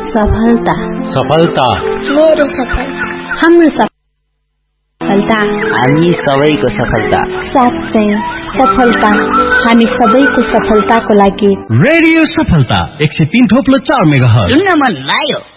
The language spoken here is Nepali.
सफलता सफलता मेरो सफलता हाम्रो सफलता हामी सबैको सफलता साँच्चै सफलता हामी सबैको सफलताको लागि रेडियो सफलता 103.4 मेगाहर्ज सुन्न मन लाग्यो।